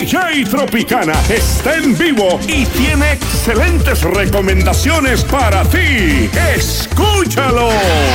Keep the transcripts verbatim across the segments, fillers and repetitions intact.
J Tropicana está en vivo y tiene excelentes recomendaciones para ti. ¡Escúchalo!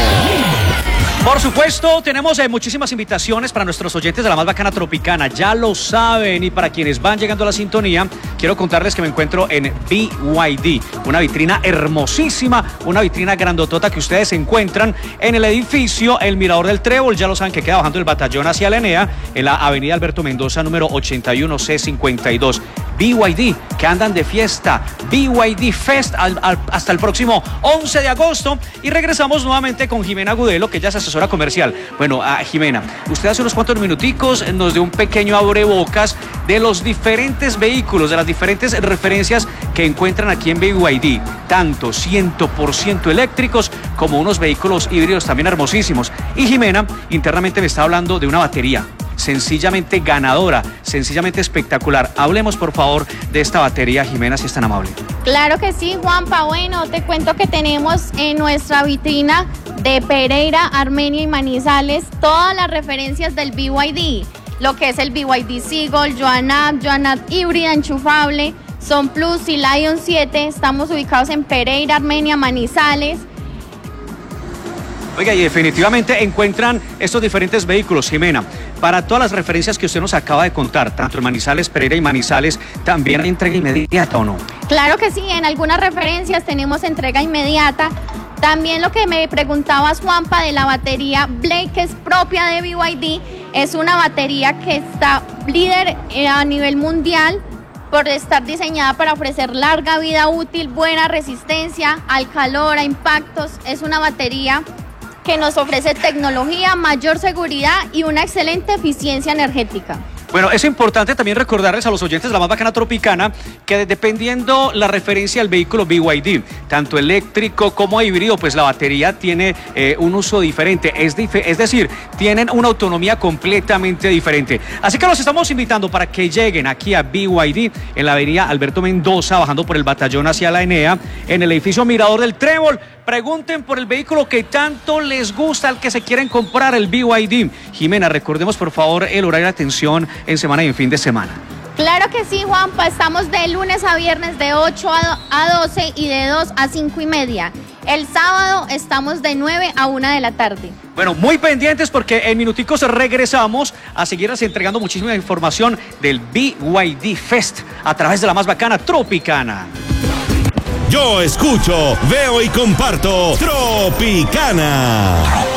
Por supuesto, tenemos eh, muchísimas invitaciones para nuestros oyentes de la más bacana Tropicana, ya lo saben, y para quienes van llegando a la sintonía, quiero contarles que me encuentro en B Y D, una vitrina hermosísima, una vitrina grandotota que ustedes encuentran en el edificio El Mirador del Trébol, ya lo saben, que queda bajando el batallón hacia la Enea, en la avenida Alberto Mendoza, número ochenta y uno C cincuenta y dos. B Y D, que andan de fiesta, B Y D Fest al, al, hasta el próximo once de agosto, y regresamos nuevamente con Jimena Agudelo, que ya es asesora comercial. Bueno, a Jimena, usted hace unos cuantos minuticos nos dio un pequeño abrebocas de los diferentes vehículos, de las diferentes referencias que encuentran aquí en B Y D, tanto cien por ciento eléctricos como unos vehículos híbridos también hermosísimos. Y Jimena internamente me está hablando de una batería sencillamente ganadora, sencillamente espectacular. Hablemos, por favor, de esta batería, Jimena, si es tan amable. Claro que sí, Juanpa. Bueno, te cuento que tenemos en nuestra vitrina de Pereira, Armenia y Manizales todas las referencias del B Y D, lo que es el B Y D Seagull, Joannat, Joannat híbrida enchufable, Son Plus y Lion siete. Estamos ubicados en Pereira, Armenia, Manizales. Oiga, y definitivamente encuentran estos diferentes vehículos, Jimena. Para todas las referencias que usted nos acaba de contar, tanto en Manizales, Pereira y Manizales, ¿también hay entrega inmediata o no? Claro que sí, en algunas referencias tenemos entrega inmediata. También lo que me preguntabas, Juanpa, de la batería Blade, que es propia de B Y D, es una batería que está líder a nivel mundial por estar diseñada para ofrecer larga vida útil, buena resistencia al calor, a impactos. Es una batería que nos ofrece tecnología, mayor seguridad y una excelente eficiencia energética. Bueno, es importante también recordarles a los oyentes de la más bacana Tropicana que dependiendo la referencia al vehículo B Y D, tanto eléctrico como híbrido, pues la batería tiene eh, un uso diferente, es, dif es decir, tienen una autonomía completamente diferente. Así que los estamos invitando para que lleguen aquí a B Y D en la avenida Alberto Mendoza, bajando por el batallón hacia la Enea, en el edificio Mirador del Trébol. Pregunten por el vehículo que tanto les gusta, al que se quieren comprar, el B Y D. Jimena, recordemos por favor el horario de atención en semana y en fin de semana. Claro que sí, Juanpa, estamos de lunes a viernes de ocho a doce y de dos a cinco y media. El sábado estamos de nueve a una de la tarde. Bueno, muy pendientes porque en minuticos regresamos a seguirles entregando muchísima información del B Y D Fest a través de la más bacana Tropicana. Yo escucho, veo y comparto Tropicana.